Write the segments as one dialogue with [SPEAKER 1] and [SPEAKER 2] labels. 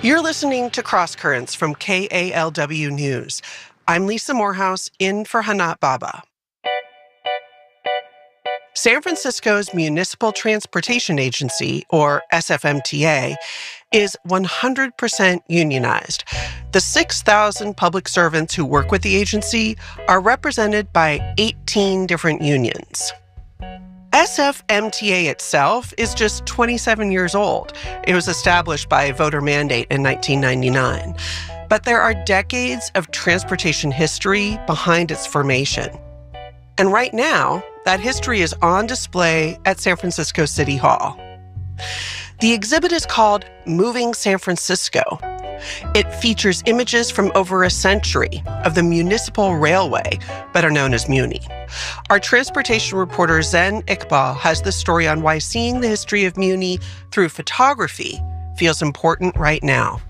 [SPEAKER 1] You're listening to Cross Currents from KALW News. I'm Lisa Morehouse, in for Hanat Baba. San Francisco's Municipal Transportation Agency, or SFMTA, is 100% unionized. The 6,000 public servants who work with the agency are represented by 18 different unions. SFMTA itself is just 27 years old. It was established by voter mandate in 1999. But there are decades of transportation history behind its formation. And right now, that history is on display at San Francisco City Hall. The exhibit is called Moving San Francisco. It features images from over a century of the municipal railway, better known as Muni. Our transportation reporter Zen Iqbal has the story on why seeing the history of Muni through photography feels important right now.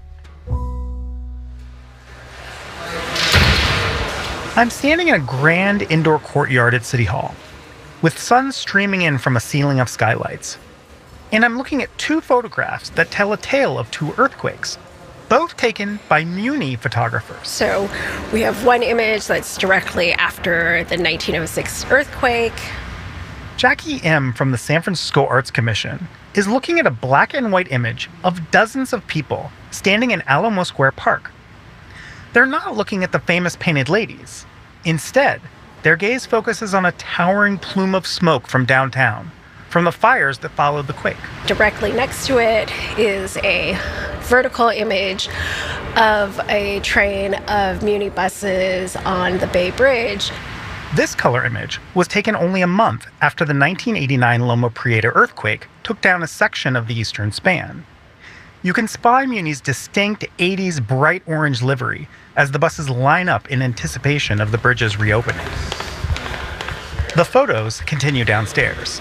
[SPEAKER 2] I'm standing in a grand indoor courtyard at City Hall, with sun streaming in from a ceiling of skylights. And I'm looking at two photographs that tell a tale of two earthquakes, both taken by Muni photographers.
[SPEAKER 3] So we have one image that's directly after the 1906 earthquake.
[SPEAKER 2] Jackie M. from the San Francisco Arts Commission is looking at a black and white image of dozens of people standing in Alamo Square Park. They're not looking at the famous painted ladies. Instead, their gaze focuses on a towering plume of smoke from downtown, from the fires that followed the quake.
[SPEAKER 3] Directly next to it is a vertical image of a train of Muni buses on the Bay Bridge.
[SPEAKER 2] This color image was taken only a month after the 1989 Loma Prieta earthquake took down a section of the eastern span. You can spy Muni's distinct 80s bright orange livery as the buses line up in anticipation of the bridge's reopening. The photos continue downstairs.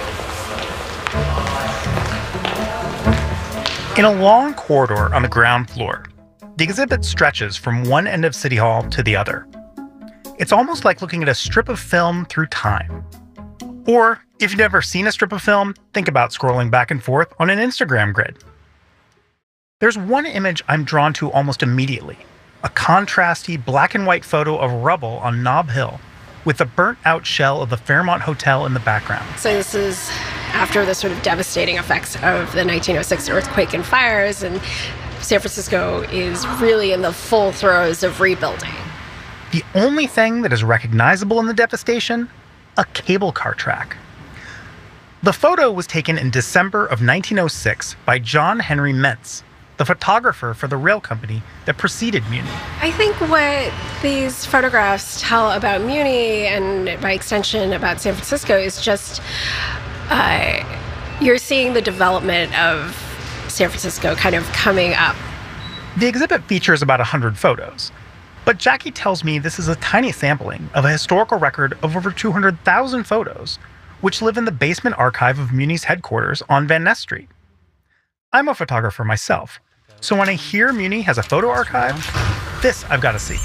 [SPEAKER 2] In a long corridor on the ground floor, the exhibit stretches from one end of City Hall to the other. It's almost like looking at a strip of film through time. Or, if you've never seen a strip of film, think about scrolling back and forth on an Instagram grid. There's one image I'm drawn to almost immediately, a contrasty black and white photo of rubble on Nob Hill, with the burnt-out shell of the Fairmont Hotel in the background.
[SPEAKER 3] So this is after the sort of devastating effects of the 1906 earthquake and fires, and San Francisco is really in the full throes of rebuilding.
[SPEAKER 2] The only thing that is recognizable in the devastation? A cable car track. The photo was taken in December of 1906 by John Henry Mentz, the photographer for the rail company that preceded Muni.
[SPEAKER 3] I think what these photographs tell about Muni, and by extension about San Francisco, is just you're seeing the development of San Francisco kind of coming up.
[SPEAKER 2] The exhibit features about 100 photos, but Jackie tells me this is a tiny sampling of a historical record of over 200,000 photos, which live in the basement archive of Muni's headquarters on Van Ness Street. I'm a photographer myself, so when I hear Muni has a photo archive, this I've got to see.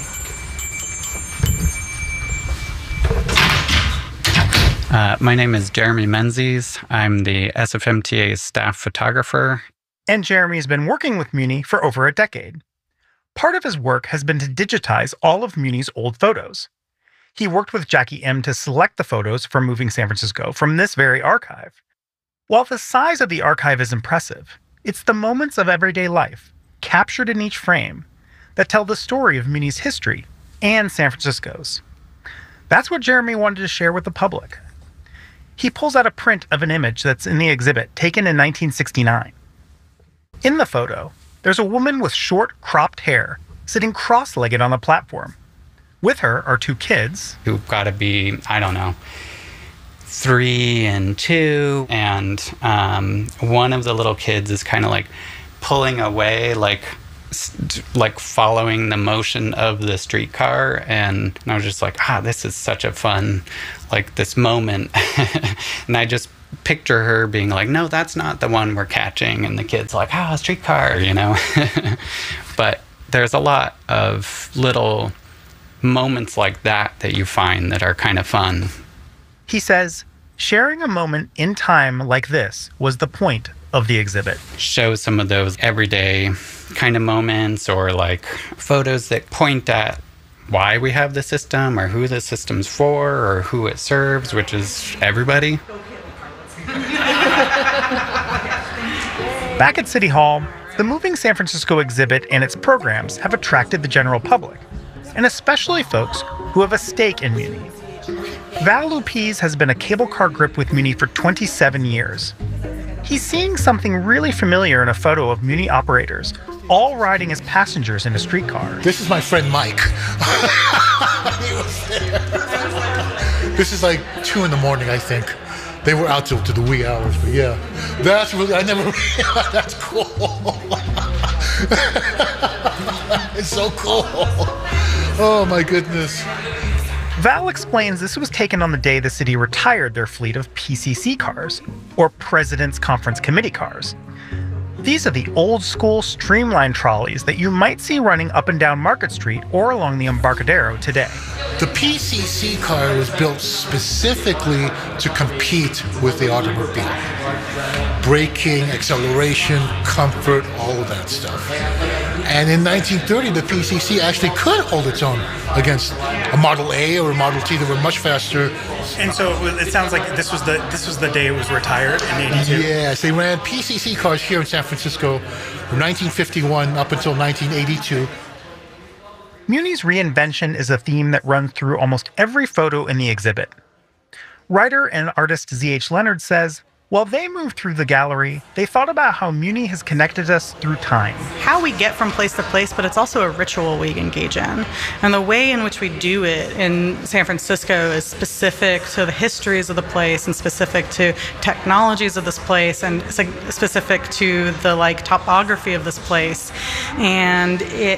[SPEAKER 4] My name is Jeremy Menzies. I'm the SFMTA's staff photographer.
[SPEAKER 2] And Jeremy's been working with Muni for over a decade. Part of his work has been to digitize all of Muni's old photos. He worked with Jackie M. to select the photos from Moving San Francisco from this very archive. While the size of the archive is impressive, it's the moments of everyday life, captured in each frame, that tell the story of Muni's history and San Francisco's. That's what Jeremy wanted to share with the public. He pulls out a print of an image that's in the exhibit taken in 1969. In the photo, there's a woman with short, cropped hair sitting cross-legged on a platform. With her are two kids.
[SPEAKER 4] Who've got to be, 3 and 2. And one of the little kids is kind of like pulling away, like following the motion of the streetcar. And I was just like, this is such a fun, this moment. And I just picture her being like, no, that's not the one we're catching. And the kid's like, a streetcar, But there's a lot of little moments like that you find that are kind of fun.
[SPEAKER 2] He says, sharing a moment in time like this was the point of the exhibit.
[SPEAKER 4] Show some of those everyday kind of moments or like photos that point at why we have the system or who the system's for or who it serves, which is everybody.
[SPEAKER 2] Back at City Hall, the Moving San Francisco exhibit and its programs have attracted the general public, and especially folks who have a stake in Muni. Val Lupez has been a cable car grip with Muni for 27 years. He's seeing something really familiar in a photo of Muni operators, all riding as passengers in a streetcar.
[SPEAKER 5] This is my friend Mike. He was there. This is like 2 a.m, I think. They were out till to the wee hours, but yeah. That's really, I never realized, that's cool. It's so cool. Oh my goodness.
[SPEAKER 2] Val explains this was taken on the day the city retired their fleet of PCC cars, or President's Conference Committee cars. These are the old-school streamlined trolleys that you might see running up and down Market Street or along the Embarcadero today.
[SPEAKER 5] The PCC car was built specifically to compete with the automobile. Braking, acceleration, comfort, all of that stuff. And in 1930, the PCC actually could hold its own against a Model A or a Model T that were much faster.
[SPEAKER 2] And so it sounds like this was the day it was retired in 82?
[SPEAKER 5] Yes, they ran PCC cars here in San Francisco from 1951 up until 1982.
[SPEAKER 2] Muni's reinvention is a theme that runs through almost every photo in the exhibit. Writer and artist Z.H. Leonard says, while they moved through the gallery, they thought about how Muni has connected us through time.
[SPEAKER 6] How we get from place to place, but it's also a ritual we engage in. And the way in which we do it in San Francisco is specific to the histories of the place and specific to technologies of this place and specific to the topography of this place. And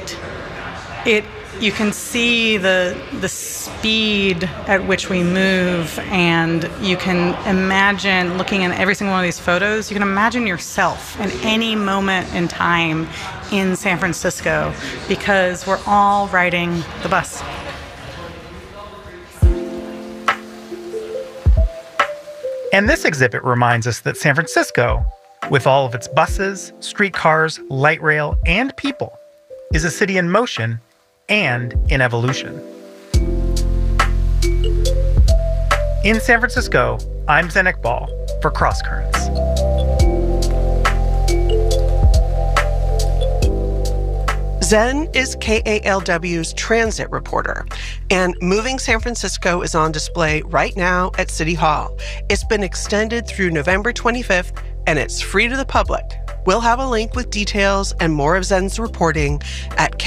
[SPEAKER 6] you can see the speed at which we move, and you can imagine looking at every single one of these photos, you can imagine yourself in any moment in time in San Francisco because we're all riding the bus.
[SPEAKER 2] And this exhibit reminds us that San Francisco, with all of its buses, streetcars, light rail, and people, is a city in motion and in evolution. In San Francisco, I'm Zen Iqbal for Cross Currents.
[SPEAKER 1] Zen is KALW's transit reporter, and Moving San Francisco is on display right now at City Hall. It's been extended through November 25th, and it's free to the public. We'll have a link with details and more of Zen's reporting at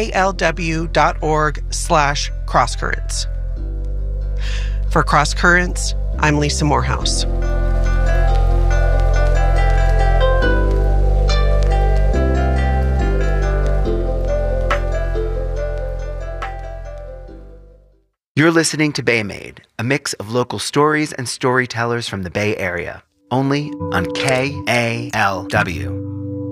[SPEAKER 1] kalw.org/crosscurrents. For Cross Currents, I'm Lisa Morehouse.
[SPEAKER 7] You're listening to Bay Made, a mix of local stories and storytellers from the Bay Area, only on KALW.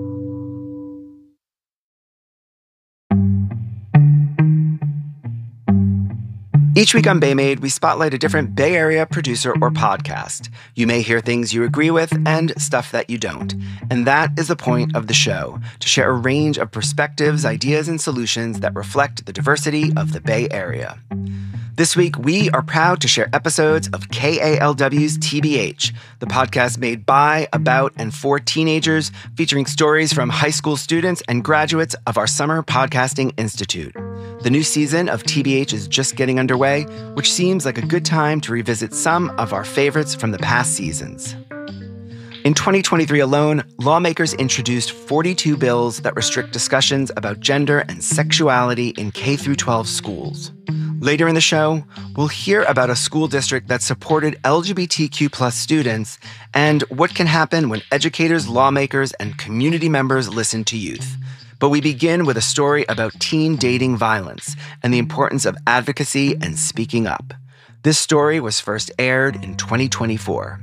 [SPEAKER 7] Each week on Bay Made, we spotlight a different Bay Area producer or podcast. You may hear things you agree with and stuff that you don't. And that is the point of the show, to share a range of perspectives, ideas, and solutions that reflect the diversity of the Bay Area. This week, we are proud to share episodes of KALW's TBH, the podcast made by, about, and for teenagers, featuring stories from high school students and graduates of our Summer Podcasting Institute. The new season of TBH is just getting underway, which seems like a good time to revisit some of our favorites from the past seasons. In 2023 alone, lawmakers introduced 42 bills that restrict discussions about gender and sexuality in K-12 schools. Later in the show, we'll hear about a school district that supported LGBTQ+ students and what can happen when educators, lawmakers, and community members listen to youth. But we begin with a story about teen dating violence and the importance of advocacy and speaking up. This story was first aired in 2024.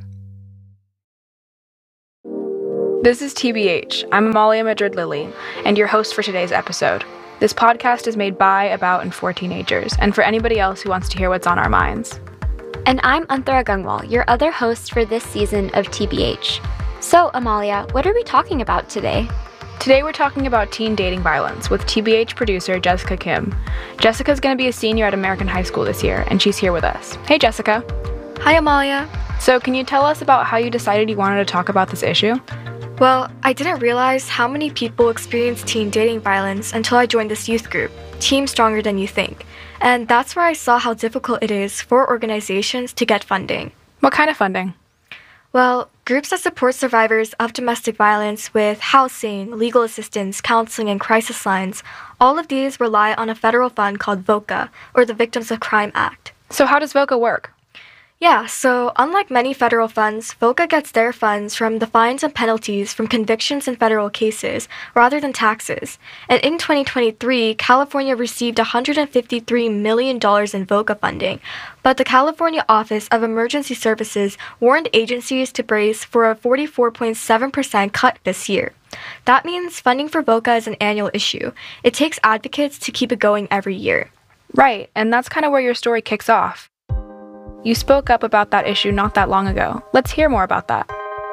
[SPEAKER 8] This is TBH. I'm Amalia Madrid-Lilly, and your host for today's episode. This podcast is made by, about, and for teenagers, and for anybody else who wants to hear what's on our minds.
[SPEAKER 9] And I'm Anthara Gangwal, your other host for this season of TBH.
[SPEAKER 8] So, Amalia, what are we talking about today? Today we're talking about teen dating violence with TBH producer Jessica Kim. Jessica's going to be a senior at American High School this year, and she's here with us. Hey, Jessica.
[SPEAKER 9] Hi, Amalia.
[SPEAKER 8] So, can you tell us about how you decided you wanted to talk about this issue?
[SPEAKER 9] Well, I didn't realize how many people experience teen dating violence until I joined this youth group, Team Stronger Than You Think. And that's where I saw how difficult it is for organizations to get funding.
[SPEAKER 8] What kind of funding?
[SPEAKER 9] Well, groups that support survivors of domestic violence with housing, legal assistance, counseling, and crisis lines, all of these rely on a federal fund called VOCA, or the Victims of Crime Act.
[SPEAKER 8] So how does VOCA work?
[SPEAKER 9] Yeah, so unlike many federal funds, VOCA gets their funds from the fines and penalties from convictions in federal cases rather than taxes. And in 2023, California received $153 million in VOCA funding. But the California Office of Emergency Services warned agencies to brace for a 44.7% cut this year. That means funding for VOCA is an annual issue. It takes advocates to keep it going every year.
[SPEAKER 8] Right, and that's kind of where your story kicks off. You spoke up about that issue not that long ago. Let's hear more about that.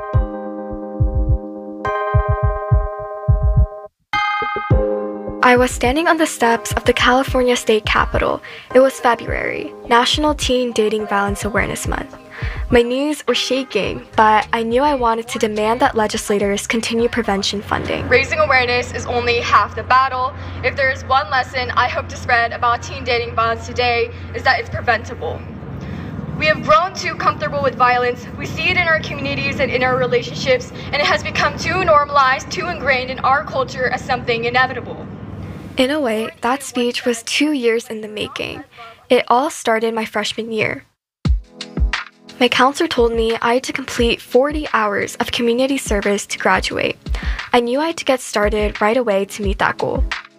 [SPEAKER 9] I was standing on the steps of the California State Capitol. It was February, National Teen Dating Violence Awareness Month. My knees were shaking, but I knew I wanted to demand that legislators continue prevention funding.
[SPEAKER 10] Raising awareness is only half the battle. If there is one lesson I hope to spread about teen dating violence today, is that it's preventable. We have grown too comfortable with violence. We see it in our communities and in our relationships, and it has become too normalized, too ingrained in our culture as something inevitable.
[SPEAKER 9] In a way, that speech was 2 years in the making. It all started my freshman year. My counselor told me I had to complete 40 hours of community service to graduate. I knew I had to get started right away to meet that goal.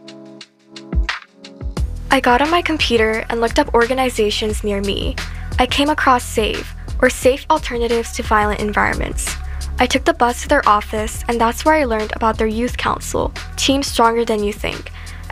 [SPEAKER 9] I got on my computer and looked up organizations near me. I came across SAVE, or Safe Alternatives to Violent Environments. I took the bus to their office, and that's where I learned about their youth council, Team Stronger Than You Think,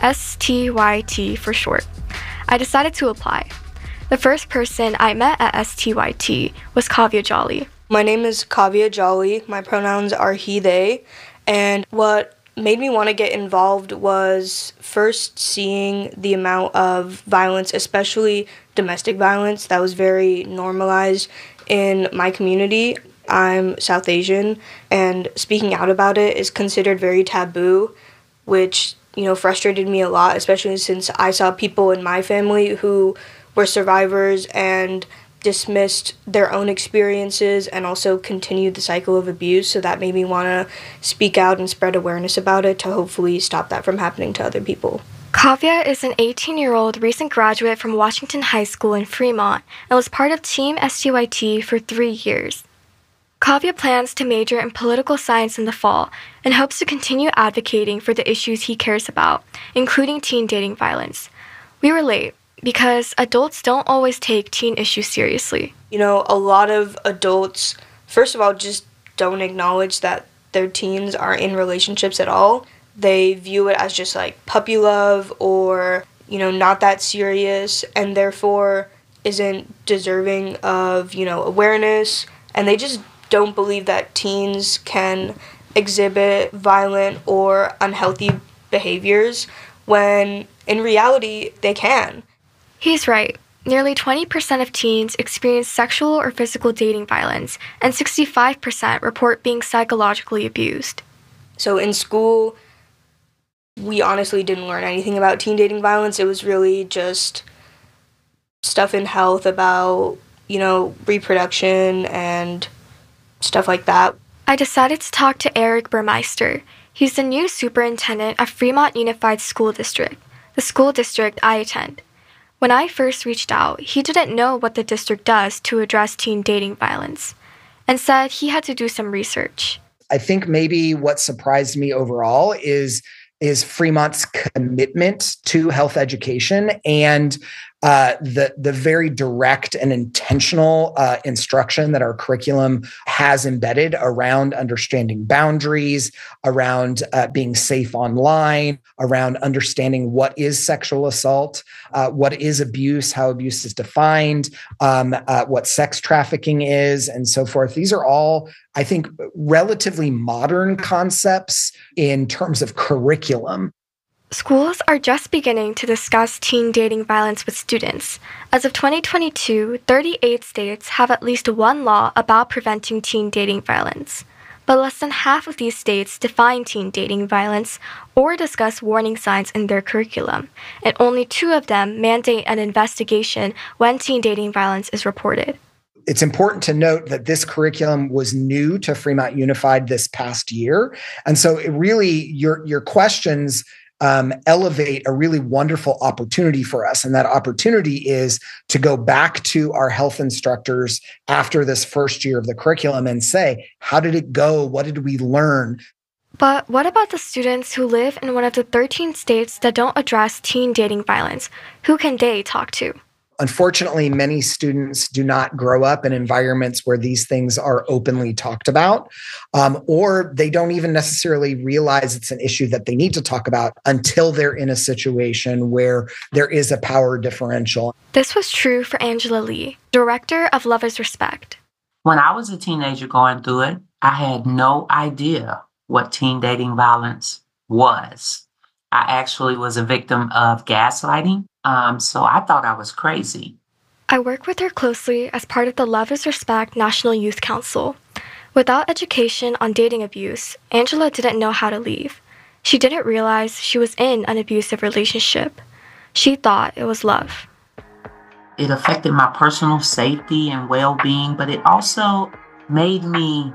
[SPEAKER 9] STYT for short. I decided to apply. The first person I met at STYT was Kavya Jolly.
[SPEAKER 11] My name is Kavya Jolly. My pronouns are he, they, and what made me want to get involved was first seeing the amount of violence, especially domestic violence, that was very normalized in my community. I'm South Asian, and speaking out about it is considered very taboo, which, frustrated me a lot, especially since I saw people in my family who were survivors and dismissed their own experiences and also continued the cycle of abuse. So that made me want to speak out and spread awareness about it to hopefully stop that from happening to other people.
[SPEAKER 9] Kavya is an 18-year-old recent graduate from Washington High School in Fremont and was part of Team STYT for 3 years. Kavya plans to major in political science in the fall and hopes to continue advocating for the issues he cares about, including teen dating violence. We relate because adults don't always take teen issues seriously.
[SPEAKER 11] A lot of adults, first of all, just don't acknowledge that their teens are in relationships at all. They view it as just like puppy love or, not that serious, and therefore isn't deserving of, awareness. And they just don't believe that teens can exhibit violent or unhealthy behaviors when in reality they can.
[SPEAKER 9] He's right. Nearly 20% of teens experience sexual or physical dating violence, and 65% report being psychologically abused.
[SPEAKER 11] So in school, we honestly didn't learn anything about teen dating violence. It was really just stuff in health about, reproduction and stuff like that.
[SPEAKER 9] I decided to talk to Eric Burmeister. He's the new superintendent of Fremont Unified School District, the school district I attend. When I first reached out, he didn't know what the district does to address teen dating violence and said he had to do some research.
[SPEAKER 12] I think maybe what surprised me overall is Fremont's commitment to health education and the very direct and intentional instruction that our curriculum has embedded around understanding boundaries, around being safe online, around understanding what is sexual assault, what is abuse, how abuse is defined, what sex trafficking is, and so forth. These are all, I think, relatively modern concepts in terms of curriculum.
[SPEAKER 9] Schools are just beginning to discuss teen dating violence with students. As of 2022, 38 states have at least one law about preventing teen dating violence. But less than half of these states define teen dating violence or discuss warning signs in their curriculum, and only 2 of them mandate an investigation when teen dating violence is reported.
[SPEAKER 12] It's important to note that this curriculum was new to Fremont Unified this past year. And so it really, your questions elevate a really wonderful opportunity for us. And that opportunity is to go back to our health instructors after this first year of the curriculum and say, how did it go? What did we learn?
[SPEAKER 9] But what about the students who live in one of the 13 states that don't address teen dating violence? Who can they talk to?
[SPEAKER 12] Unfortunately, many students do not grow up in environments where these things are openly talked about, or they don't even necessarily realize it's an issue that they need to talk about until they're in a situation where there is a power differential.
[SPEAKER 9] This was true for Angela Lee, director of Love is Respect.
[SPEAKER 13] When I was a teenager going through it, I had no idea what teen dating violence was. I actually was a victim of gaslighting. So I thought I was crazy.
[SPEAKER 9] I work with her closely as part of the Love is Respect National Youth Council. Without education on dating abuse, Angela didn't know how to leave. She didn't realize she was in an abusive relationship. She thought it was love.
[SPEAKER 13] It affected my personal safety and well-being, but it also made me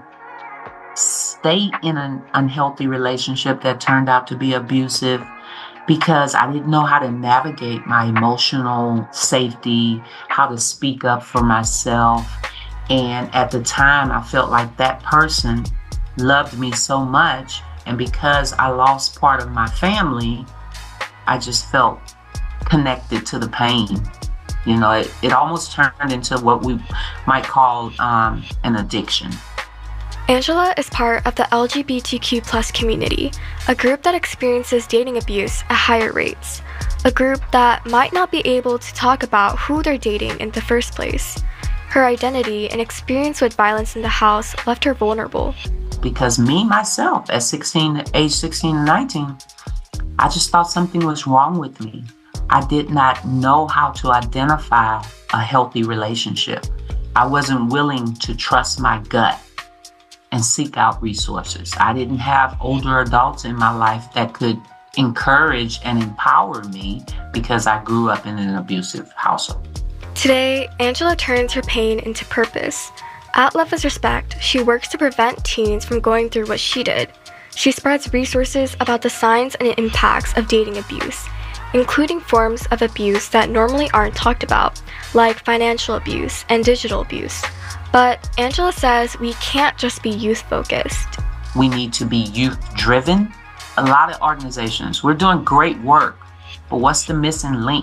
[SPEAKER 13] stay in an unhealthy relationship that turned out to be abusive, because I didn't know how to navigate my emotional safety, how to speak up for myself. And at the time, I felt like that person loved me so much. And because I lost part of my family, I just felt connected to the pain. You know, it almost turned into what we might call an addiction.
[SPEAKER 9] Angela is part of the LGBTQ+ community, a group that experiences dating abuse at higher rates, a group that might not be able to talk about who they're dating in the first place. Her identity and experience with violence in the house left her vulnerable.
[SPEAKER 13] Because me, myself, at age 16 and 19, I just thought something was wrong with me. I did not know how to identify a healthy relationship. I wasn't willing to trust my gut and seek out resources. I didn't have older adults in my life that could encourage and empower me because I grew up in an abusive household.
[SPEAKER 9] Today, Angela turns her pain into purpose. At Love is Respect, she works to prevent teens from going through what she did. She spreads resources about the signs and impacts of dating abuse, including forms of abuse that normally aren't talked about, like financial abuse and digital abuse. But Angela says we can't just be youth-focused.
[SPEAKER 13] We need to be youth-driven. A lot of organizations, we're doing great work, but what's the missing link?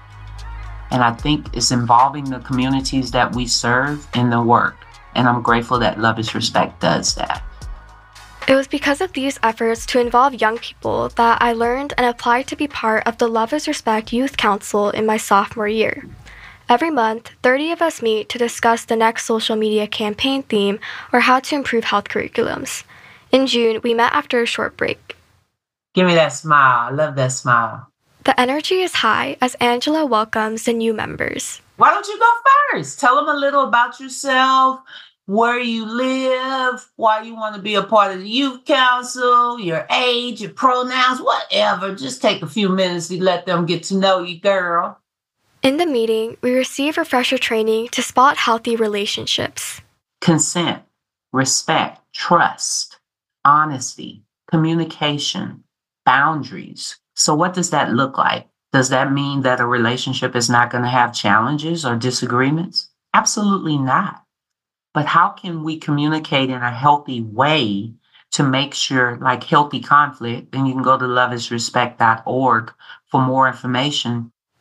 [SPEAKER 13] And I think it's involving the communities that we serve in the work. And I'm grateful that Love is Respect does that.
[SPEAKER 9] It was because of these efforts to involve young people that I learned and applied to be part of the Love is Respect Youth Council in my sophomore year. Every month, 30 of us meet to discuss the next social media campaign theme or how to improve health curriculums. In June, we met after a short break.
[SPEAKER 13] Give me that smile. I love that smile.
[SPEAKER 9] The energy is high as Angela welcomes the new members.
[SPEAKER 13] Why don't you go first? Tell them a little about yourself, where you live, why you want to be a part of the youth council, your age, your pronouns, whatever. Just take a few minutes to let them get to know you, girl.
[SPEAKER 9] In the meeting, we receive refresher training to spot healthy relationships.
[SPEAKER 13] Consent, respect, trust, honesty, communication, boundaries. So what does that look like? Does that mean that a relationship is not going to have challenges or disagreements? Absolutely not. But how can we communicate in a healthy way to make sure, like healthy conflict, and you can go to loveisrespect.org for more information.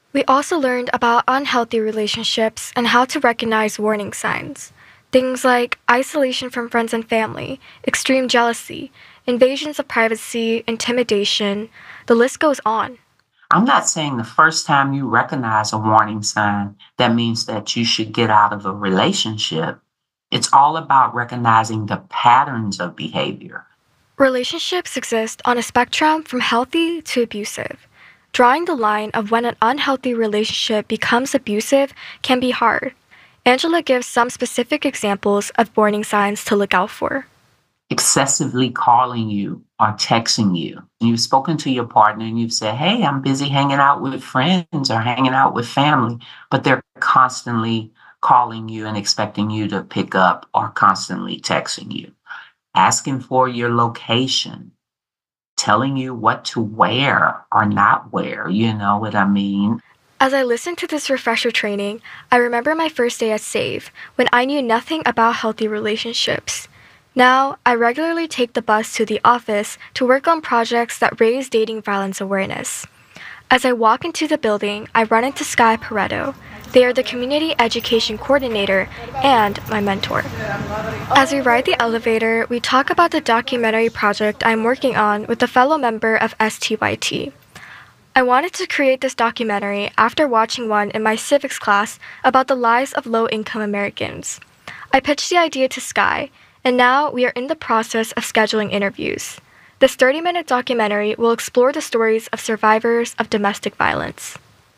[SPEAKER 9] We also learned about unhealthy relationships and how to recognize warning signs. Things like isolation from friends and family, extreme jealousy, invasions of privacy, intimidation. The list goes on.
[SPEAKER 13] I'm not saying the first time you recognize a warning sign, that means that you should get out of a relationship. It's all about recognizing the patterns of behavior.
[SPEAKER 9] Relationships exist on a spectrum from healthy to abusive. Drawing the line of when an unhealthy relationship becomes abusive can be hard. Angela gives some specific examples of warning signs to look out for.
[SPEAKER 13] Excessively calling you or texting you. You've spoken to your partner and you've said, hey, I'm busy hanging out with friends or hanging out with family, but they're constantly calling you and expecting you to pick up or constantly texting you. Asking for your location. Telling you what to wear or not wear, you know what I mean?
[SPEAKER 9] As I listened to this refresher training, I remember my first day at SAVE, when I knew nothing about healthy relationships. Now, I regularly take the bus to the office to work on projects that raise dating violence awareness. As I walk into the building, I run into Sky Pareto. They are the community education coordinator and my mentor. As we ride the elevator, we talk about the documentary project I'm working on with a fellow member of STYT. I wanted to create this documentary after watching one in my civics class about the lives of low-income Americans. I pitched the idea to Sky, and now we are in the process of scheduling interviews. This 30-minute documentary will explore the stories of survivors of domestic violence.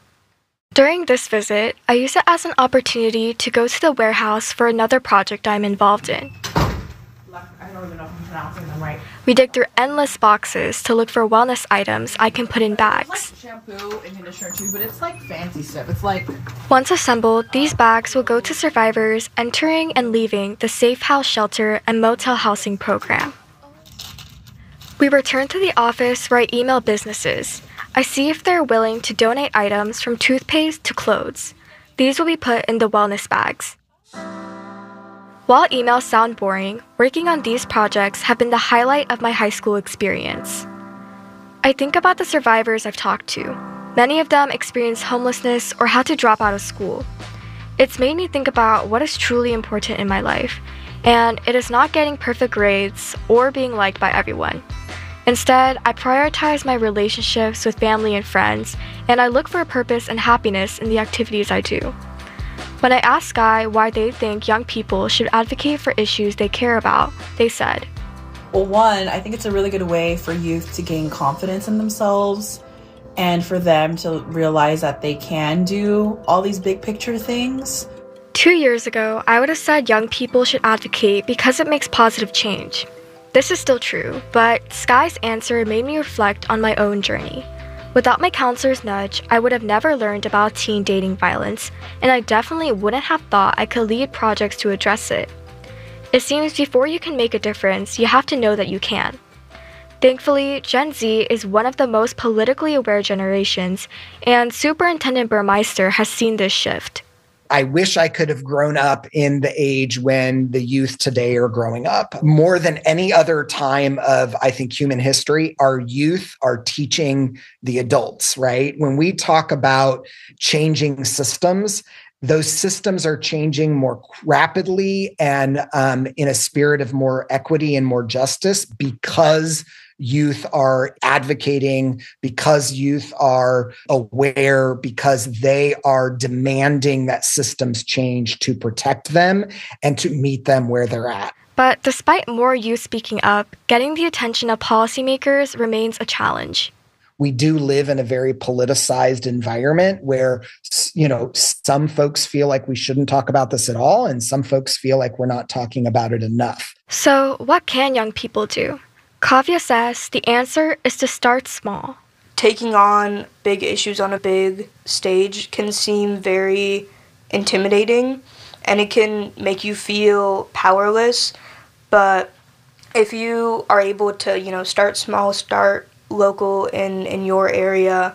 [SPEAKER 9] During this visit, I use it as an opportunity to go to the warehouse for another project I'm involved in.
[SPEAKER 14] I don't even know if I'm pronouncing them right.
[SPEAKER 9] We dig through endless boxes to look for wellness items I can put in bags.
[SPEAKER 14] It's like shampoo and conditioner too, but it's like fancy stuff. It's like...
[SPEAKER 9] Once assembled, these bags will go to survivors entering and leaving the Safe House Shelter and Motel Housing program. We return to the office where I email businesses. I see if they're willing to donate items from toothpaste to clothes. These will be put in the wellness bags. While emails sound boring, working on these projects have been the highlight of my high school experience. I think about the survivors I've talked to. Many of them experienced homelessness or had to drop out of school. It's made me think about what is truly important in my life, and it is not getting perfect grades or being liked by everyone. Instead, I prioritize my relationships with family and friends, and I look for a purpose and happiness in the activities I do. When I asked Sky why they think young people should advocate for issues they care about, they said,
[SPEAKER 14] well, one, I think it's a really good way for youth to gain confidence in themselves and for them to realize that they can do all these big picture things.
[SPEAKER 9] 2 years ago, I would have said young people should advocate because it makes positive change. This is still true, but Sky's answer made me reflect on my own journey. Without my counselor's nudge, I would have never learned about teen dating violence, and I definitely wouldn't have thought I could lead projects to address it. It seems before you can make a difference, you have to know that you can. Thankfully, Gen Z is one of the most politically aware generations, and Superintendent Burmeister has seen this shift.
[SPEAKER 12] I wish I could have grown up in the age when the youth today are growing up. More than any other time of, I think, human history, our youth are teaching the adults, right? When we talk about changing systems, those systems are changing more rapidly and in a spirit of more equity and more justice because youth are advocating, because youth are aware, because they are demanding that systems change to protect them and to meet them where they're at.
[SPEAKER 9] But despite more youth speaking up, getting the attention of policymakers remains a challenge.
[SPEAKER 12] We do live in a very politicized environment where, some folks feel like we shouldn't talk about this at all, and some folks feel like we're not talking about it enough.
[SPEAKER 9] So what can young people do? Kavya says the answer is to start small.
[SPEAKER 11] Taking on big issues on a big stage can seem very intimidating, and it can make you feel powerless. But if you are able to, start small, start local in your area,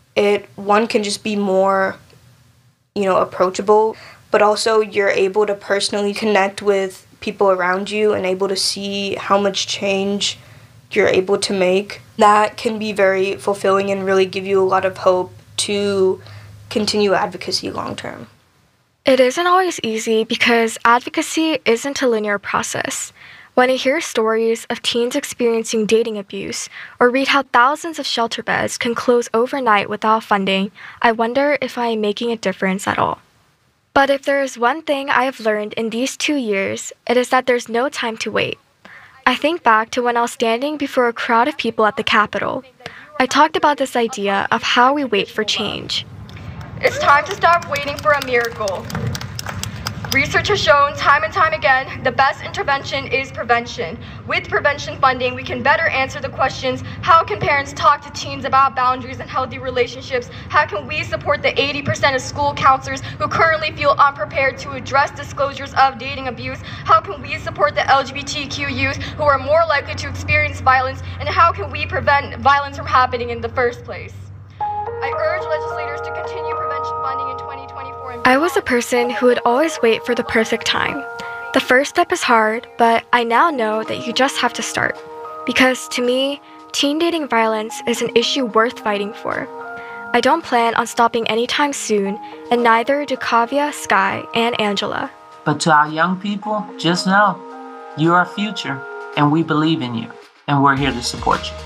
[SPEAKER 11] one can just be more, approachable, but also you're able to personally connect with people around you and able to see how much change you're able to make. That can be very fulfilling and really give you a lot of hope to continue advocacy long term?
[SPEAKER 9] It isn't always easy because advocacy isn't a linear process. When I hear stories of teens experiencing dating abuse or read how thousands of shelter beds can close overnight without funding, I wonder if I am making a difference at all. But if there is one thing I have learned in these 2 years, it is that there's no time to wait. I think back to when I was standing before a crowd of people at the Capitol. I talked about this idea of how we wait for change.
[SPEAKER 10] It's time to stop waiting for a miracle. Research has shown time and time again, the best intervention is prevention. With prevention funding, we can better answer the questions, how can parents talk to teens about boundaries and healthy relationships? How can we support the 80% of school counselors who currently feel unprepared to address disclosures of dating abuse? How can we support the LGBTQ youth who are more likely to experience violence? And how can we prevent violence from happening in the first place? I urge legislators to continue prevention funding in 2024.
[SPEAKER 9] I was a person who would always wait for the perfect time. The first step is hard, but I now know that you just have to start. Because to me, teen dating violence is an issue worth fighting for. I don't plan on stopping anytime soon, and neither do Kavya, Sky, and Angela.
[SPEAKER 13] But to our young people, just know, you're our future, and we believe in you, and we're here to support you.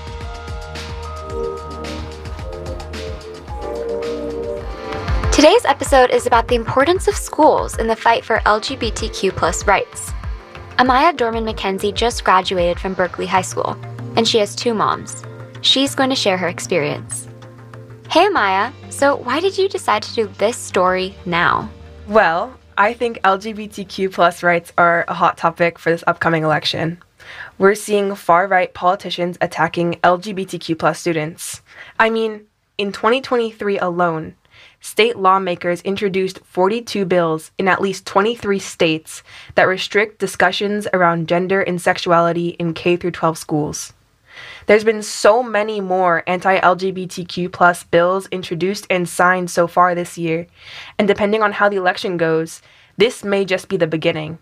[SPEAKER 15] Today's episode is about the importance of schools in the fight for LGBTQ+ rights. Amaya Dorman-McKenzie just graduated from Berkeley High School, and she has 2 moms. She's going to share her experience. Hey Amaya, so why did you decide to do this story now?
[SPEAKER 16] Well, I think LGBTQ+ rights are a hot topic for this upcoming election. We're seeing far-right politicians attacking LGBTQ+ students. I mean, in 2023 alone, state lawmakers introduced 42 bills in at least 23 states that restrict discussions around gender and sexuality in K-12 schools. There's been so many more anti-LGBTQ+ bills introduced and signed so far this year, and depending on how the election goes, this may just be the beginning.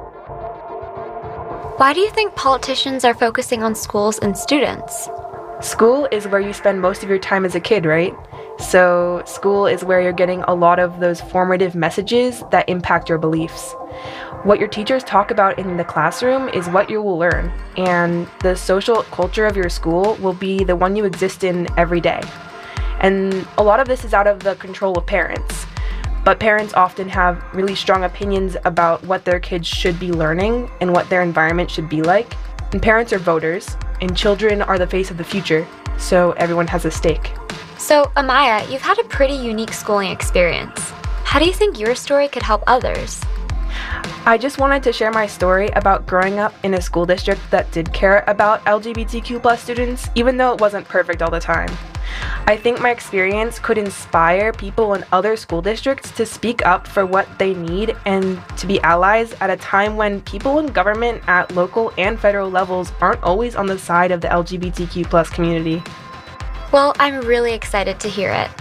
[SPEAKER 15] Why do you think politicians are focusing on schools and students?
[SPEAKER 16] School is where you spend most of your time as a kid, right? So school is where you're getting a lot of those formative messages that impact your beliefs. What your teachers talk about in the classroom is what you will learn, and the social culture of your school will be the one you exist in every day. And a lot of this is out of the control of parents. But parents often have really strong opinions about what their kids should be learning and what their environment should be like. And parents are voters, and children are the face of the future, so everyone has a stake.
[SPEAKER 15] So, Amaya, you've had a pretty unique schooling experience. How do you think your story could help others?
[SPEAKER 16] I just wanted to share my story about growing up in a school district that did care about LGBTQ+ students, even though it wasn't perfect all the time. I think my experience could inspire people in other school districts to speak up for what they need and to be allies at a time when people in government at local and federal levels aren't always on the side of the LGBTQ+ community.
[SPEAKER 15] Well, I'm really excited to hear it.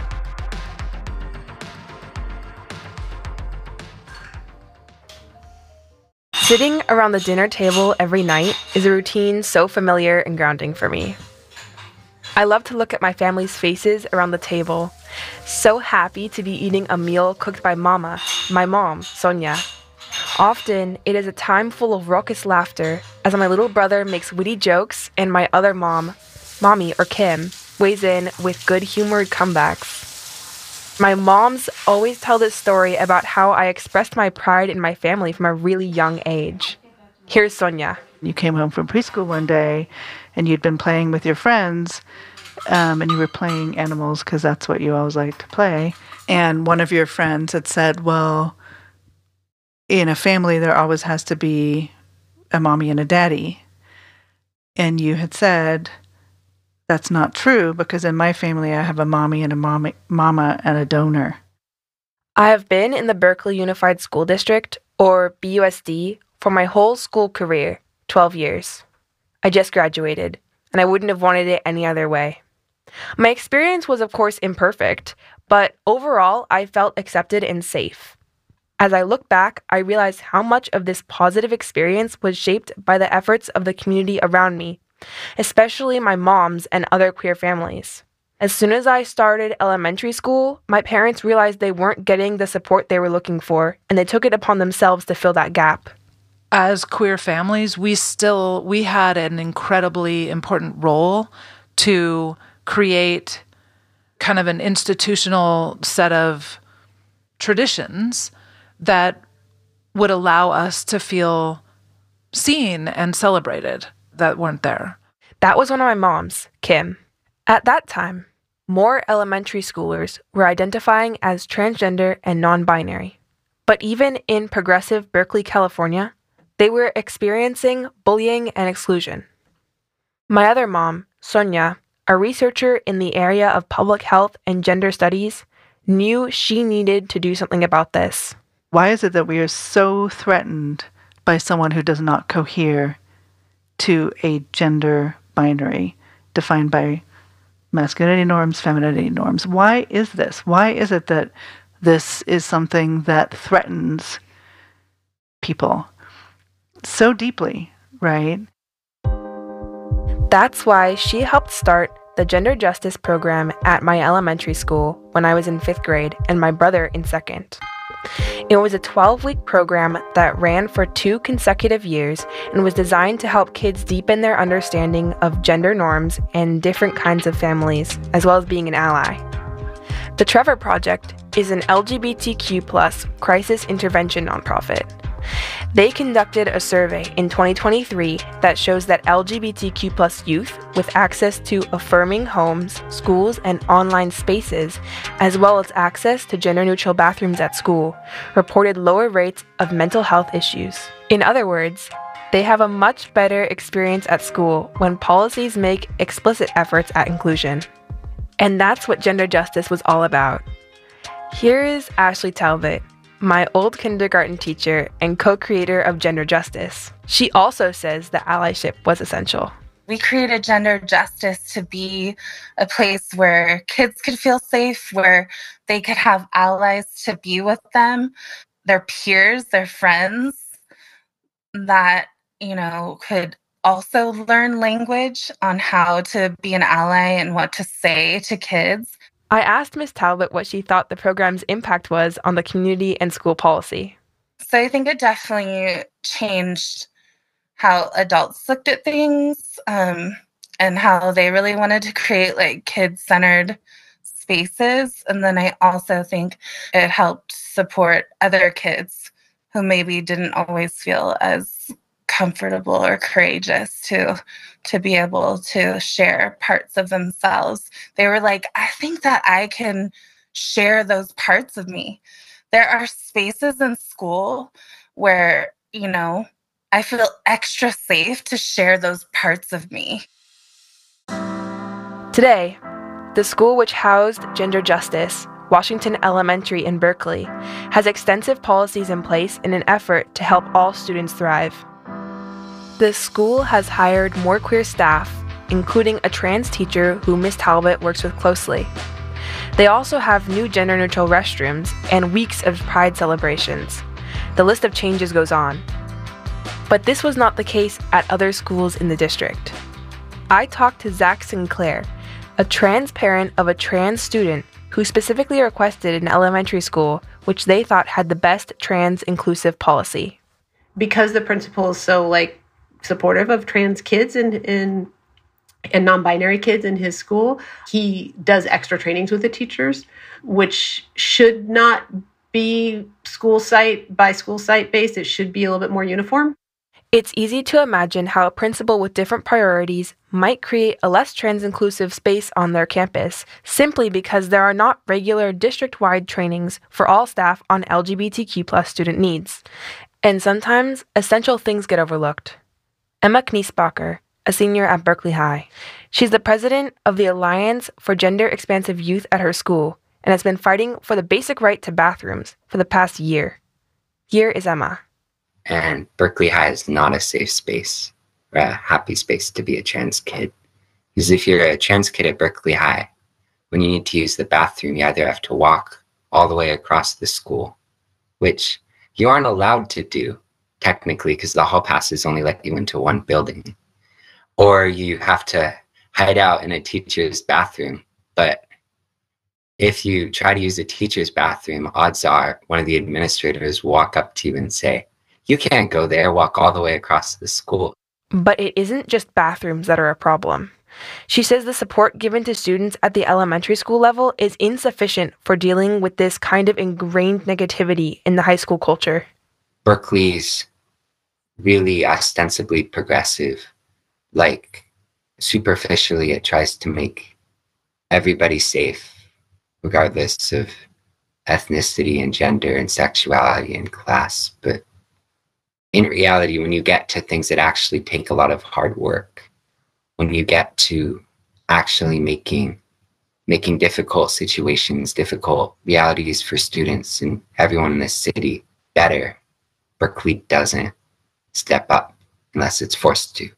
[SPEAKER 16] Sitting around the dinner table every night is a routine so familiar and grounding for me. I love to look at my family's faces around the table, so happy to be eating a meal cooked by Mama, my mom, Sonia. Often, it is a time full of raucous laughter as my little brother makes witty jokes and my other mom, Mommy or Kim, weighs in with good-humored comebacks. My moms always tell this story about how I expressed my pride in my family from a really young age. Here's Sonia.
[SPEAKER 17] You came home from preschool one day and you'd been playing with your friends and you were playing animals because that's what you always like to play. And one of your friends had said, well, in a family there always has to be a mommy and a daddy. And you had said, that's not true because in my family I have a mommy and a mama and a donor.
[SPEAKER 16] I have been in the Berkeley Unified School District, or BUSD, for my whole school career, 12 years. I just graduated, and I wouldn't have wanted it any other way. My experience was of course imperfect, but overall I felt accepted and safe. As I look back, I realized how much of this positive experience was shaped by the efforts of the community around me, especially my mom's and other queer families. As soon as I started elementary school, my parents realized they weren't getting the support they were looking for, and they took it upon themselves to fill that gap.
[SPEAKER 17] As queer families, we had an incredibly important role to create kind of an institutional set of traditions that would allow us to feel seen and celebrated that weren't there.
[SPEAKER 16] That was one of my moms, Kim. At that time, more elementary schoolers were identifying as transgender and non-binary. But even in progressive Berkeley, California, they were experiencing bullying and exclusion. My other mom, Sonia, a researcher in the area of public health and gender studies, knew she needed to do something about this.
[SPEAKER 17] Why is it that we are so threatened by someone who does not cohere to a gender binary defined by masculinity norms, femininity norms? Why is this? Why is it that this is something that threatens people so deeply, right?
[SPEAKER 16] That's why she helped start the gender justice program at my elementary school when I was in 5th grade and my brother in 2nd. It was a 12-week program that ran for 2 consecutive years and was designed to help kids deepen their understanding of gender norms and different kinds of families, as well as being an ally. The Trevor Project is an LGBTQ+ crisis intervention nonprofit. They conducted a survey in 2023 that shows that LGBTQ+ youth with access to affirming homes, schools, and online spaces, as well as access to gender-neutral bathrooms at school, reported lower rates of mental health issues. In other words, they have a much better experience at school when policies make explicit efforts at inclusion. And that's what gender justice was all about. Here is Ashley Talbot, my old kindergarten teacher and co-creator of Gender Justice. She also says that allyship was essential.
[SPEAKER 18] We created Gender Justice to be a place where kids could feel safe, where they could have allies to be with them, their peers, their friends, that, could also learn language on how to be an ally and what to say to kids.
[SPEAKER 16] I asked Ms. Talbot what she thought the program's impact was on the community and school policy.
[SPEAKER 18] So I think it definitely changed how adults looked at things, and how they really wanted to create kid-centered spaces. And then I also think it helped support other kids who maybe didn't always feel as comfortable or courageous to be able to share parts of themselves. They were like, I think that I can share those parts of me. There are spaces in school where, I feel extra safe to share those parts of me.
[SPEAKER 16] Today, the school which housed Gender Justice, Washington Elementary in Berkeley, has extensive policies in place in an effort to help all students thrive. The school has hired more queer staff, including a trans teacher who Ms. Talbot works with closely. They also have new gender-neutral restrooms and weeks of Pride celebrations. The list of changes goes on. But this was not the case at other schools in the district. I talked to Zach Sinclair, a trans parent of a trans student who specifically requested an elementary school which they thought had the best trans-inclusive policy.
[SPEAKER 19] Because the principal is so, supportive of trans kids and non-binary kids in his school, he does extra trainings with the teachers, which should not be school site by school site based. It should be a little bit more uniform.
[SPEAKER 16] It's easy to imagine how a principal with different priorities might create a less trans-inclusive space on their campus simply because there are not regular district-wide trainings for all staff on LGBTQ+ student needs. And sometimes essential things get overlooked. Emma Kniesbacher, a senior at Berkeley High. She's the president of the Alliance for Gender Expansive Youth at her school and has been fighting for the basic right to bathrooms for the past year. Here is Emma.
[SPEAKER 20] And Berkeley High is not a safe space or a happy space to be a trans kid. Because if you're a trans kid at Berkeley High, when you need to use the bathroom, you either have to walk all the way across the school, which you aren't allowed to do, technically, because the hall passes only let you into one building. Or you have to hide out in a teacher's bathroom, But if you try to use a teacher's bathroom, odds are one of the administrators will walk up to you and say, "You can't go there, walk all the way across the school."
[SPEAKER 16] But it isn't just bathrooms that are a problem. She says the support given to students at the elementary school level is insufficient for dealing with this kind of ingrained negativity in the high school culture.
[SPEAKER 20] Berkeley's really ostensibly progressive. Like, superficially, it tries to make everybody safe, regardless of ethnicity and gender and sexuality and class. But in reality, when you get to things that actually take a lot of hard work, when you get to actually making difficult situations, difficult realities for students and everyone in this city better, Berkeley doesn't step up unless it's forced to.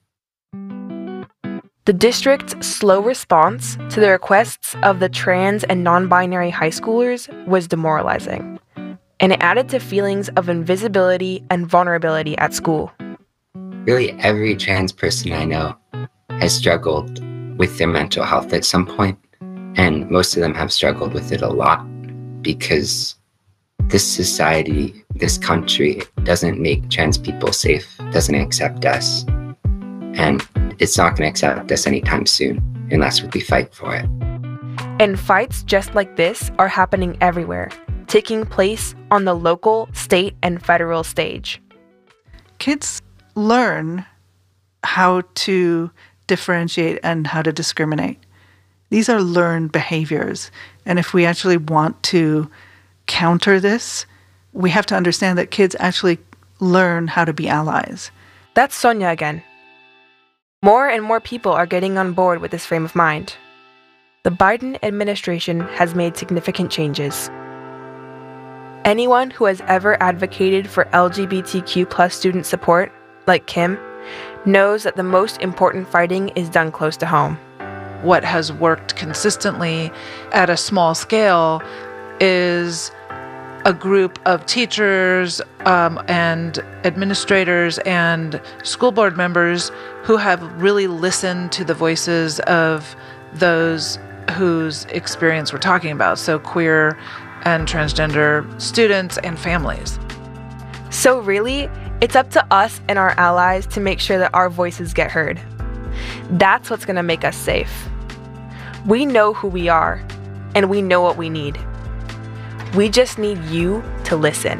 [SPEAKER 16] The district's slow response to the requests of the trans and non-binary high schoolers was demoralizing, and it added to feelings of invisibility and vulnerability at school.
[SPEAKER 20] Really, every trans person I know has struggled with their mental health at some point, and most of them have struggled with it a lot because this society, this country doesn't make trans people safe, doesn't accept us, and it's not going to accept us anytime soon unless we fight for it.
[SPEAKER 16] And fights just like this are happening everywhere, taking place on the local, state, and federal stage.
[SPEAKER 17] Kids learn how to differentiate and how to discriminate. These are learned behaviors. And if we actually want to counter this, we have to understand that kids actually learn how to be allies.
[SPEAKER 16] That's Sonia again. More and more people are getting on board with this frame of mind. The Biden administration has made significant changes. Anyone who has ever advocated for LGBTQ+ student support, like Kim, knows that the most important fighting is done close to home.
[SPEAKER 21] What has worked consistently at a small scale is a group of teachers and administrators and school board members who have really listened to the voices of those whose experience we're talking about, so queer and transgender students and families.
[SPEAKER 16] So really, it's up to us and our allies to make sure that our voices get heard. That's what's going to make us safe. We know who we are, and we know what we need. We just need you to listen.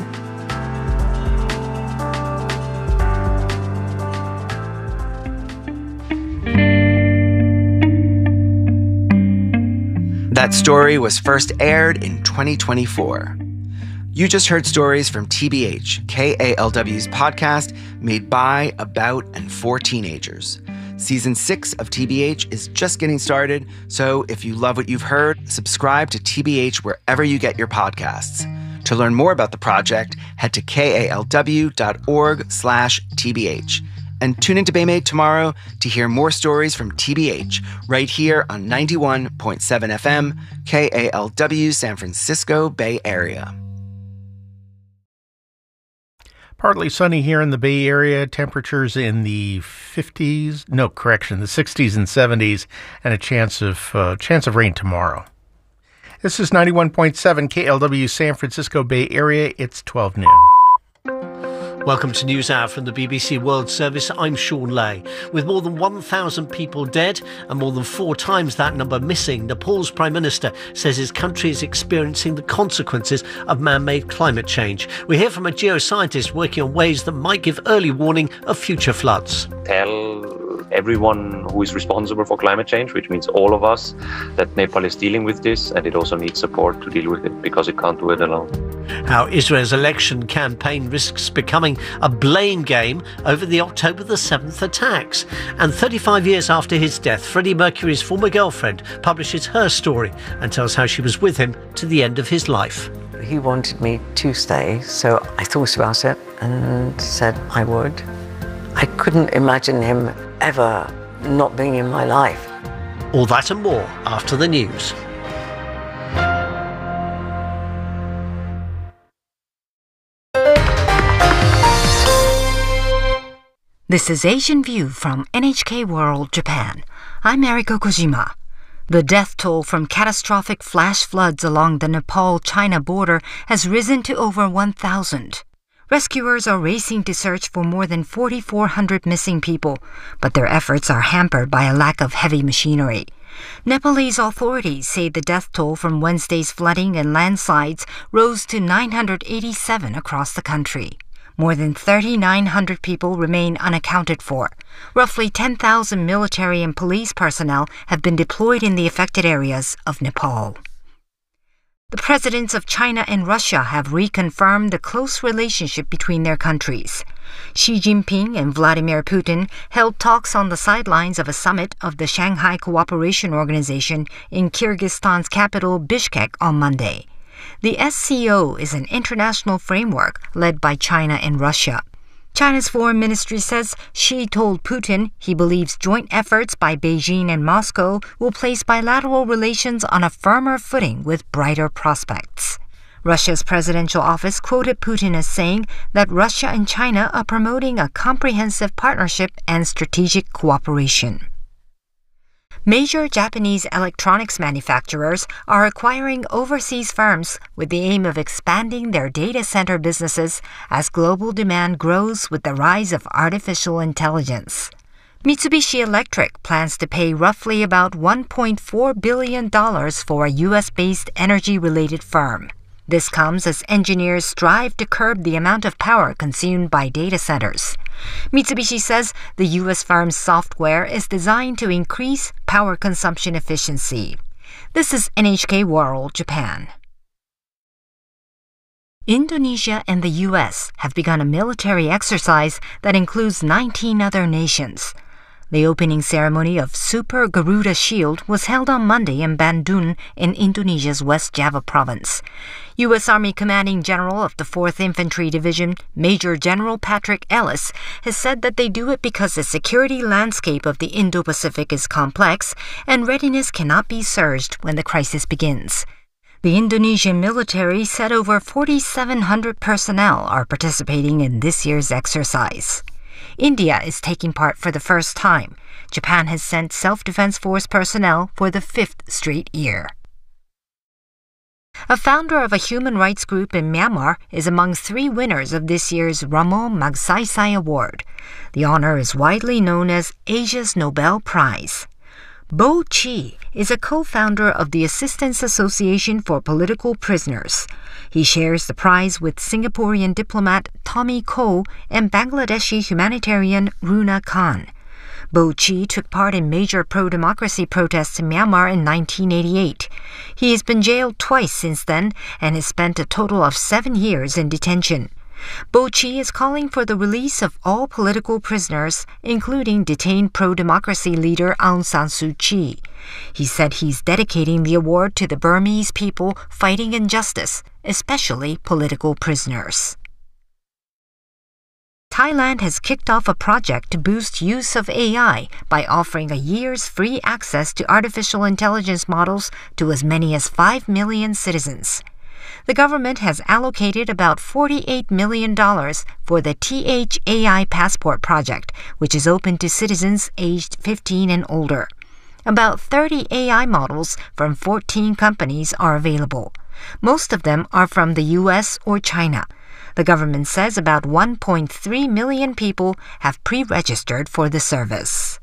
[SPEAKER 7] That story was first aired in 2024. You just heard stories from TBH, KALW's podcast made by, about, and for teenagers. Season 6 of TBH is just getting started, so if you love what you've heard, subscribe to TBH wherever you get your podcasts. To learn more about the project, head to kalw.org/TBH. And tune into Baymade tomorrow to hear more stories from TBH right here on 91.7 FM, KALW, San Francisco Bay Area.
[SPEAKER 22] Partly sunny here in the Bay Area, temperatures in the 60s and 70s, and a chance of rain tomorrow. This is 91.7 KLW, San Francisco Bay Area. It's 12 noon.
[SPEAKER 23] Welcome to News Hour from the BBC World Service. I'm Sean Lay. With more than 1,000 people dead and more than 4 times that number missing, Nepal's Prime Minister says his country is experiencing the consequences of man-made climate change. We hear from a geoscientist working on ways that might give early warning of future floods.
[SPEAKER 24] Tell everyone who is responsible for climate change, which means all of us, that Nepal is dealing with this and it also needs support to deal with it because it can't do it alone.
[SPEAKER 23] How Israel's election campaign risks becoming a blame game over the October the 7th attacks. And 35 years after his death, Freddie Mercury's former girlfriend publishes her story and tells how she was with him to the end of his life.
[SPEAKER 25] He wanted me to stay, so I thought about it and said I would. I couldn't imagine him ever not being in my life.
[SPEAKER 23] All that and more after the news.
[SPEAKER 26] This is Asian View from NHK World Japan. I'm Mariko Kojima.
[SPEAKER 2] The death toll from catastrophic flash floods along the Nepal-China border has risen to over 1,000. Rescuers are racing to search for more than 4,400 missing people, but their efforts are hampered by a lack of heavy machinery. Nepalese authorities say the death toll from Wednesday's flooding and landslides rose to 987 across the country. More than 3,900 people remain unaccounted for. Roughly 10,000 military and police personnel have been deployed in the affected areas of Nepal. The presidents of China and Russia have reconfirmed the close relationship between their countries. Xi Jinping and Vladimir Putin held talks on the sidelines of a summit of the Shanghai Cooperation Organization in Kyrgyzstan's capital Bishkek on Monday. The SCO is an international framework led by China and Russia. China's foreign ministry says Xi told Putin he believes joint efforts by Beijing and Moscow will place bilateral relations on a firmer footing with brighter prospects. Russia's presidential office quoted Putin as saying that Russia and China are promoting a comprehensive partnership and strategic cooperation. Major Japanese electronics manufacturers are acquiring overseas firms with the aim of expanding their data center businesses as global demand grows with the rise of artificial intelligence. Mitsubishi Electric plans to pay roughly about $1.4 billion for a U.S.-based energy-related firm. This comes as engineers strive to curb the amount of power consumed by data centers. Mitsubishi says the U.S. firm's software is designed to increase power consumption efficiency. This is NHK World Japan. Indonesia and the U.S. have begun a military exercise that includes 19 other nations. The opening ceremony of Super Garuda Shield was held on Monday in Bandung in Indonesia's West Java province. U.S. Army Commanding General of the 4th Infantry Division, Major General Patrick Ellis, has said that they do it because the security landscape of the Indo-Pacific is complex and readiness cannot be surged when the crisis begins. The Indonesian military said over 4,700 personnel are participating in this year's exercise. India is taking part for the first time. Japan has sent self-defense force personnel for the 5th straight year. A founder of a human rights group in Myanmar is among 3 winners of this year's Ramon Magsaysay Award. The honor is widely known as Asia's Nobel Prize. Bo Chi is a co-founder of the Assistance Association for Political Prisoners. He shares the prize with Singaporean diplomat Tommy Koh and Bangladeshi humanitarian Runa Khan. Bo Chi took part in major pro-democracy protests in Myanmar in 1988. He has been jailed twice since then and has spent a total of 7 years in detention. Bo Chi is calling for the release of all political prisoners, including detained pro-democracy leader Aung San Suu Kyi. He said he's dedicating the award to the Burmese people fighting injustice, especially political prisoners. Thailand has kicked off a project to boost use of AI by offering a year's free access to artificial intelligence models to as many as 5 million citizens. The government has allocated about $48 million for the THAI Passport project, which is open to citizens aged 15 and older. About 30 AI models from 14 companies are available. Most of them are from the U.S. or China. The government says about 1.3 million people have pre-registered for the service.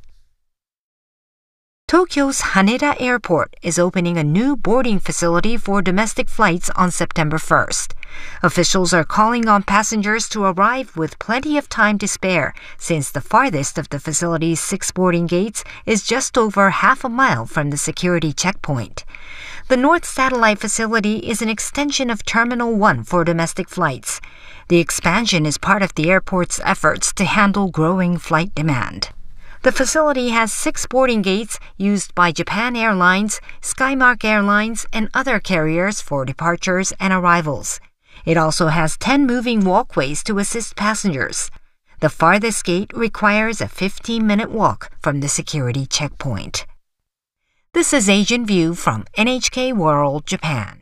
[SPEAKER 2] Tokyo's Haneda Airport is opening a new boarding facility for domestic flights on September 1st. Officials are calling on passengers to arrive with plenty of time to spare, since the farthest of the facility's 6 boarding gates is just over half a mile from the security checkpoint. The North Satellite facility is an extension of Terminal 1 for domestic flights. The expansion is part of the airport's efforts to handle growing flight demand. The facility has 6 boarding gates used by Japan Airlines, Skymark Airlines, and other carriers for departures and arrivals. It also has 10 moving walkways to assist passengers. The farthest gate requires a 15-minute walk from the security checkpoint. This is Asian View from NHK World Japan.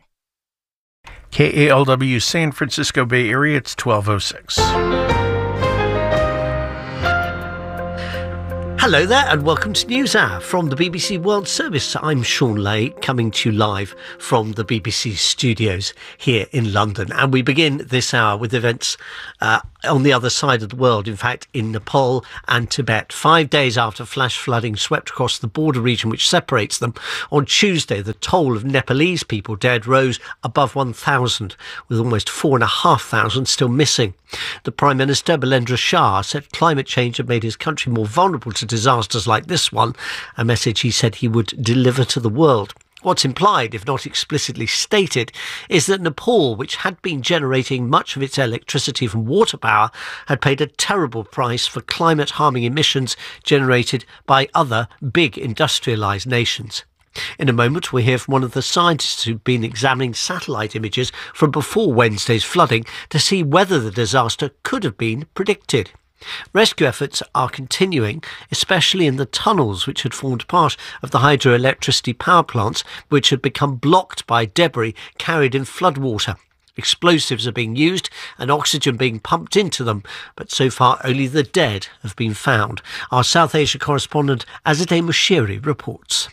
[SPEAKER 22] KALW San Francisco Bay Area, it's 12:06.
[SPEAKER 23] Hello there and welcome to NewsHour from the BBC World Service. I'm Sean Lay, coming to you live from the BBC studios here in London. And we begin this hour with events on the other side of the world, in fact, in Nepal and Tibet. 5 days after flash flooding swept across the border region which separates them, on Tuesday, the toll of Nepalese people dead rose above 1,000, with almost 4,500 still missing. The Prime Minister, Bilendra Shah, said climate change had made his country more vulnerable to disasters like this one, a message he said he would deliver to the world. What's implied, if not explicitly stated, is that Nepal, which had been generating much of its electricity from water power, had paid a terrible price for climate-harming emissions generated by other big industrialised nations. In a moment, we'll hear from one of the scientists who've been examining satellite images from before Wednesday's flooding to see whether the disaster could have been predicted. Rescue efforts are continuing, especially in the tunnels which had formed part of the hydroelectricity power plants, which had become blocked by debris carried in floodwater. Explosives are being used and oxygen being pumped into them, but so far only the dead have been found. Our South Asia correspondent Azadeh Moshiri reports.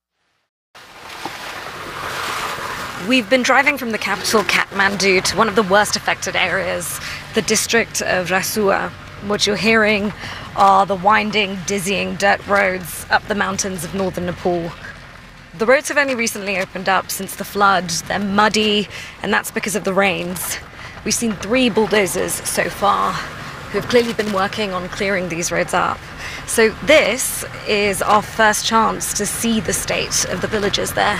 [SPEAKER 1] We've been driving from the capital, Kathmandu, to one of the worst affected areas, the district of Rasua. What you're hearing are the winding, dizzying dirt roads up the mountains of northern Nepal. The roads have only recently opened up since the flood. They're muddy, and that's because of the rains. We've seen 3 bulldozers so far, who have clearly been working on clearing these roads up. So this is our first chance to see the state of the villages there.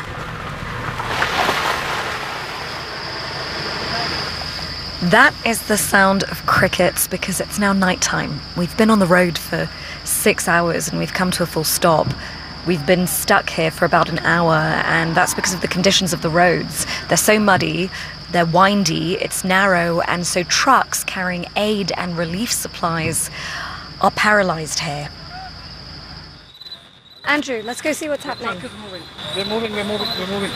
[SPEAKER 1] That is the sound of crickets because it's now nighttime. We've been on the road for 6 hours and we've come to a full stop. We've been stuck here for about an hour, and that's because of the conditions of the roads. They're so muddy, they're windy, it's narrow, and so trucks carrying aid and relief supplies are paralysed here. Andrew, let's go see what's happening.
[SPEAKER 3] We're moving.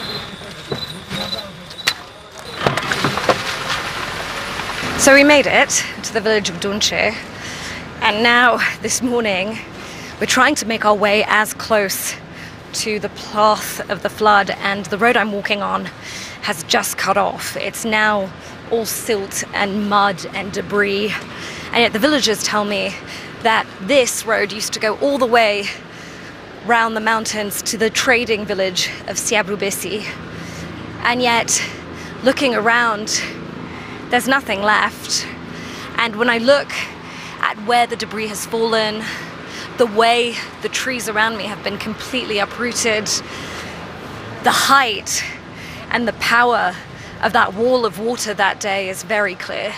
[SPEAKER 1] So we made it to the village of Dunche, and now, this morning, we're trying to make our way as close to the path of the flood, and the road I'm walking on has just cut off. It's now all silt and mud and debris, and yet the villagers tell me that this road used to go all the way round the mountains to the trading village of Siabrubisi. And yet, looking around, there's nothing left. And when I look at where the debris has fallen, the way the trees around me have been completely uprooted, the height and the power of that wall of water that day is very clear.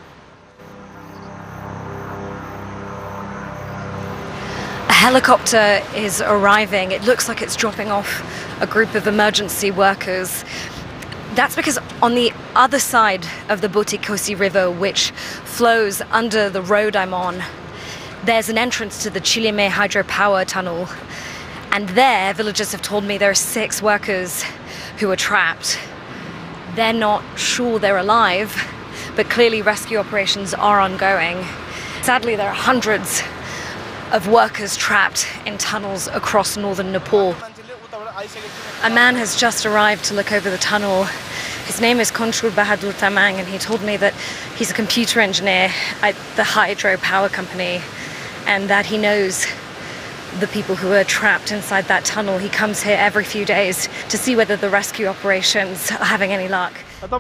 [SPEAKER 1] A helicopter is arriving. It looks like it's dropping off a group of emergency workers. That's because on the other side of the Butikosi River, which flows under the road I'm on, there's an entrance to the Chilime hydropower tunnel. And there, villagers have told me there are 6 workers who are trapped. They're not sure they're alive, but clearly rescue operations are ongoing. Sadly, there are hundreds of workers trapped in tunnels across northern Nepal. A man has just arrived to look over the tunnel. His name is Konchur Bahadur Tamang, and he told me that he's a computer engineer at the hydropower company and that he knows the people who are trapped inside that tunnel. He comes here every few days to see whether the rescue operations are having any luck.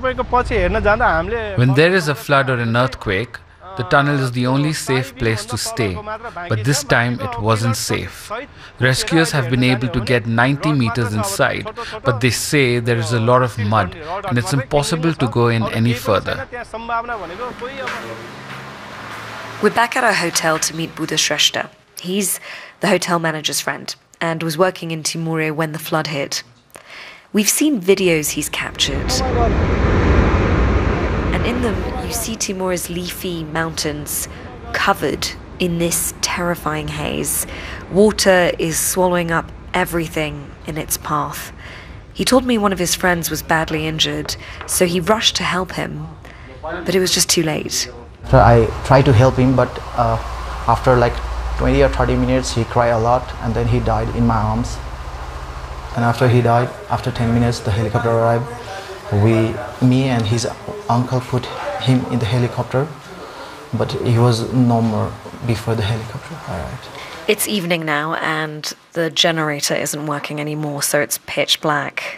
[SPEAKER 4] When there is a flood or an earthquake, the tunnel is the only safe place to stay, but this time it wasn't safe. Rescuers have been able to get 90 meters inside, but they say there is a lot of mud and it's impossible to go in any further.
[SPEAKER 1] We're back at our hotel to meet Buddha Shrestha. He's the hotel manager's friend and was working in Timure when the flood hit. We've seen videos he's captured. And in them, you see Timure's leafy mountains covered in this terrifying haze. Water is swallowing up everything in its path. He told me one of his friends was badly injured, so he rushed to help him, but it was just too late.
[SPEAKER 5] So I tried to help him, but after like 20 or 30 minutes, he cried a lot, and then he died in my arms. And after he died, after 10 minutes, the helicopter arrived. Me and his uncle put him in the helicopter, but he was no more before the helicopter arrived.
[SPEAKER 1] It's evening now and the generator isn't working anymore, so it's pitch black.